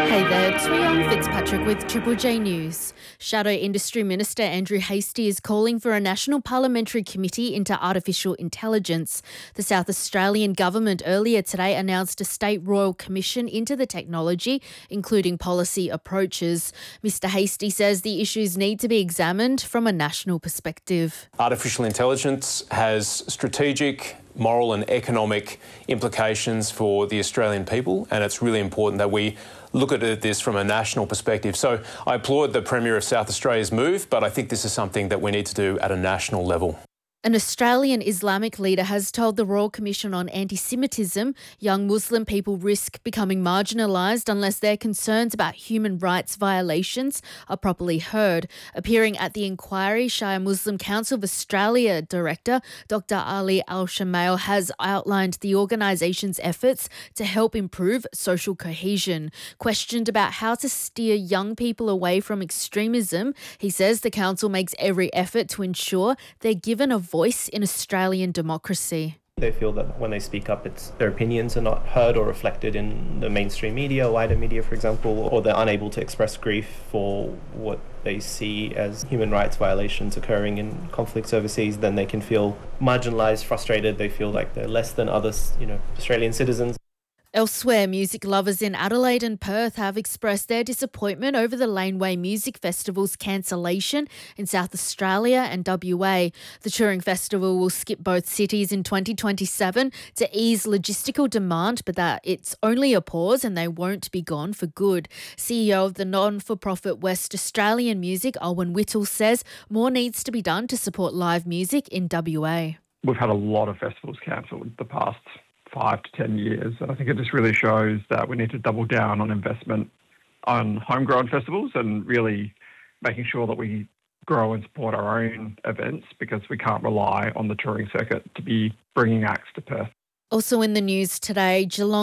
Hey there, it's Rhian Fitzpatrick with Triple J News. Shadow Industry Minister Andrew Hastie is calling for a National Parliamentary Committee into Artificial Intelligence. The South Australian Government earlier today announced a state royal commission into the technology, including policy approaches. Mr Hastie says the issues need to be examined from a national perspective. Artificial intelligence has strategic, moral and economic implications for the Australian people, and it's really important that we look at this from a national perspective. So I applaud the Premier of South Australia's move, but I think this is something that we need to do at a national level. An Australian Islamic leader has told the Royal Commission on Anti-Semitism young Muslim people risk becoming marginalised unless their concerns about human rights violations are properly heard. Appearing at the inquiry, Shia Muslim Council of Australia Director Dr Ali Al-Shamail has outlined the organisation's efforts to help improve social cohesion. Questioned about how to steer young people away from extremism, he says the council makes every effort to ensure they're given a voice in Australian democracy. They feel that when they speak up, their opinions are not heard or reflected in the mainstream media, wider media, for example, or they're unable to express grief for what they see as human rights violations occurring in conflicts overseas. Then they can feel marginalised, frustrated. They feel like they're less than others, Australian citizens. Elsewhere, music lovers in Adelaide and Perth have expressed their disappointment over the Laneway Music Festival's cancellation in South Australia and WA. The touring festival will skip both cities in 2027 to ease logistical demand, but that it's only a pause and they won't be gone for good. CEO of the non-for-profit West Australian Music, Owen Whittle, says more needs to be done to support live music in WA. We've had a lot of festivals cancelled the past 5 to 10 years. And I think it just really shows that we need to double down on investment on homegrown festivals and really making sure that we grow and support our own events, because we can't rely on the touring circuit to be bringing acts to Perth. Also in the news today, Geelong